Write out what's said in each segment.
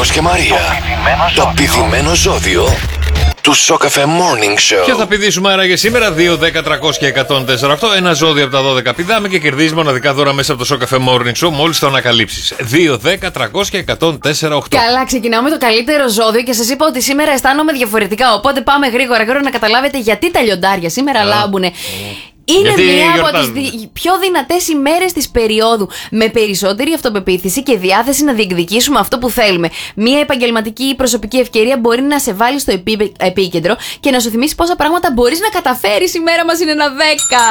Φράγκος και Μαρία. Το πηδημένο ζώδιο του Σοκαφέ Morning Show. Ποιο θα πηδήσουμε άραγε σήμερα? 2, 10, 300 και 104,8. Ένα ζώδιο από τα 12 πηδάμε και κερδίζει μοναδικά δώρα μέσα από το Σοκαφέ Morning Show μόλις το ανακαλύψεις. 2, 10, 300 και 104,8. Καλά, ξεκινάω με το καλύτερο ζώδιο και σας είπα ότι σήμερα αισθάνομαι διαφορετικά. Οπότε πάμε γρήγορα να καταλάβετε γιατί τα λιοντάρια σήμερα λάμπουνε. Είναι γιατί μία από γιορτάζουμε. τις πιο δυνατές ημέρες της περίοδου, με περισσότερη αυτοπεποίθηση και διάθεση να διεκδικήσουμε αυτό που θέλουμε. Μία επαγγελματική ή προσωπική ευκαιρία μπορεί να σε βάλει στο επίκεντρο και να σου θυμίσει πόσα πράγματα μπορείς να καταφέρεις. Η μέρα μας είναι ένα 10.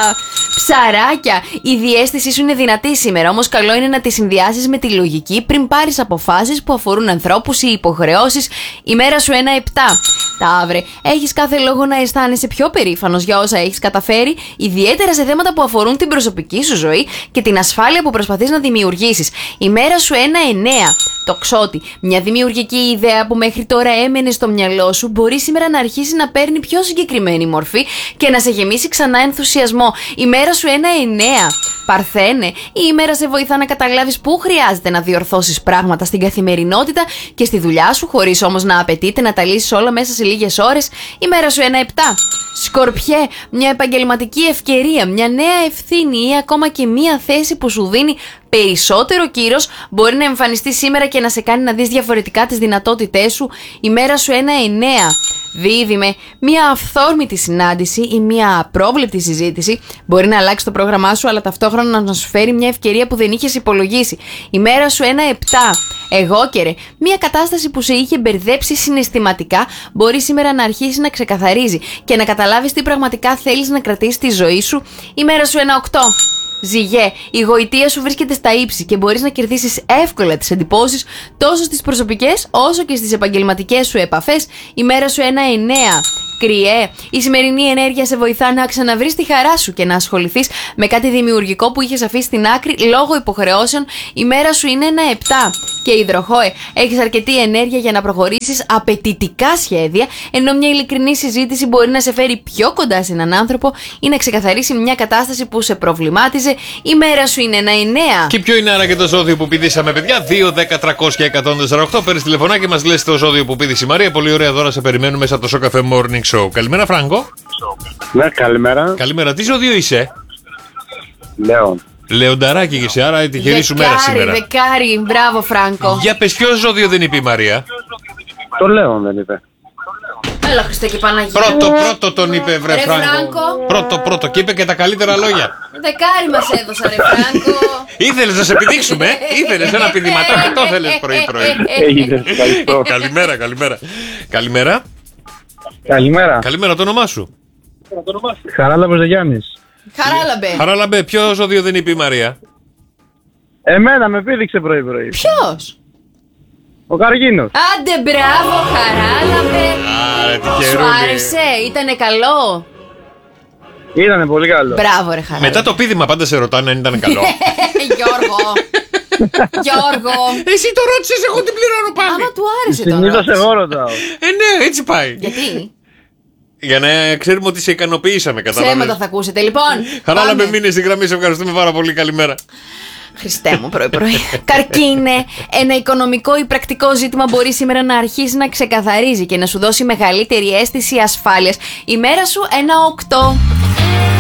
Ψαράκια, η διαίσθησή σου είναι δυνατή σήμερα, όμως καλό είναι να τη συνδυάσεις με τη λογική πριν πάρεις αποφάσεις που αφορούν ανθρώπους ή υποχρεώσεις. Η μέρα σου ένα 7. Ταύρε, έχεις κάθε λόγο να αισθάνεσαι πιο περήφανος για όσα έχεις καταφέρει, ιδιαίτερα σε θέματα που αφορούν την προσωπική σου ζωή και την ασφάλεια που προσπαθείς να δημιουργήσεις. Η μέρα σου ένα 9. Τοξότη, μια δημιουργική ιδέα που μέχρι τώρα έμενε στο μυαλό σου μπορεί σήμερα να αρχίσει να παίρνει πιο συγκεκριμένη μορφή και να σε γεμίσει ξανά ενθουσιασμό. Η μέρα σου ένα 9. Παρθένε, η ημέρα σε βοηθά να καταλάβεις πού χρειάζεται να διορθώσεις πράγματα στην καθημερινότητα και στη δουλειά σου, χωρίς όμως να απαιτείται να τα λύσεις όλα μέσα σε λίγες ώρες. Η μέρα σου ένα 7. Σκορπιέ, μια επαγγελματική ευκαιρία, μια νέα ευθύνη ή ακόμα και μια θέση που σου δίνει περισσότερο κύρος μπορεί να εμφανιστεί σήμερα και να σε κάνει να δεις διαφορετικά τις δυνατότητές σου. Η μέρα σου ένα 9. Δίδυμε, μια αυθόρμητη συνάντηση ή μια απρόβλεπτη συζήτηση μπορεί να αλλάξει το πρόγραμμά σου, αλλά ταυτόχρονα να σου φέρει μια ευκαιρία που δεν είχες υπολογίσει. Η μέρα σου ένα 7. Εγώκερε, μια κατάσταση που σε είχε μπερδέψει συναισθηματικά μπορεί σήμερα να αρχίσει να ξεκαθαρίζει και να καταλάβεις τι πραγματικά θέλεις να κρατήσεις στη ζωή σου. Η μέρα σου ένα 8. Ζυγέ, η γοητεία σου βρίσκεται στα ύψη και μπορείς να κερδίσεις εύκολα τις εντυπώσεις τόσο στις προσωπικές όσο και στις επαγγελματικές σου επαφές. Η μέρα σου ένα 9. Κριέ, η σημερινή ενέργεια σε βοηθά να ξαναβρεις τη χαρά σου και να ασχοληθείς με κάτι δημιουργικό που είχες αφήσει στην άκρη λόγω υποχρεώσεων. Η μέρα σου είναι ένα 7. Και υδροχόε, έχεις αρκετή ενέργεια για να προχωρήσεις απαιτητικά σχέδια, ενώ μια ειλικρινή συζήτηση μπορεί να σε φέρει πιο κοντά σε έναν άνθρωπο ή να ξεκαθαρίσει μια κατάσταση που σε προβλημάτιζε. Η μέρα σου είναι ένα 9. Και ποιο είναι άραγε το ζώδιο που πηδήσαμε, παιδιά? 2, 10, 300 και 148. Παίρνεις τηλεφωνάκι και μας λες το ζώδιο που πήδησε η Μαρία. Πολύ ωραία δώρα σε περιμένουμε μέσα από το Σοκαφέ Morning Show. Καλημέρα, Φράγκο. Ναι, καλημέρα. Καλημέρα. Τι ζώδιο είσαι? Λέων. Λεονταράκι και εσύ, άρα η τυχερή σου μέρα σήμερα. Δεκάρι, μπράβο Φράγκο. Για πες, ποιο ζώδιο δεν είπε η Μαρία? Το Λέων δεν είπε. Έλα Χριστέ και Παναγία. Πρώτο τον είπε, βρε Φράγκο. Πρώτο και είπε και τα καλύτερα λόγια. Δεκάρι μας έδωσα ρε Φράγκο. Ήθελες να σε πηδήξουμε, ήθελες ένα πηδηματάκι, το θέλεις πρωί-πρωί. Έγινε, ευχαριστώ. Καλημέρα. Καλημέρα. Καλημέρα. Το όνομά σου? Χαράλαμπος Γιάννης. Χαράλαμπε, ποιο ζώδιο δεν είπε η Μαρία? Εμένα με πήδηξε πρωί-πρωί. Ποιος? Ο Καργίνος. Άντε μπράβο Χαράλαμπε. Άρε, τι Σου χαιρούλη. άρεσε, ήτανε καλό. Ήτανε πολύ καλό. Μπράβο ρε Χαράλαμπε. Μετά το πήδημα πάντα σε ρωτάνε αν ήταν καλό. Γιώργο. Εσύ το ρώτησες, εγώ την πληρώνω πάλι. Άμα του άρεσε τώρα. Συνήθως εγώ ρωτάω. Ναι, έτσι πάει. Γιατί? Για να ξέρουμε ότι σε ικανοποιήσαμε, Ψέματα κατάλαβες. θα ακούσετε. Λοιπόν, Χαράλαμπε, πάμε. μείνε στη γραμμή, σε ευχαριστούμε πάρα πολύ. Καλημέρα. Χριστέ μου, πρωί-πρωί. Καρκίνε, ένα οικονομικό ή πρακτικό ζήτημα μπορεί σήμερα να αρχίσει να ξεκαθαρίζει και να σου δώσει μεγαλύτερη αίσθηση ασφάλειας. Η μέρα σου ένα 8.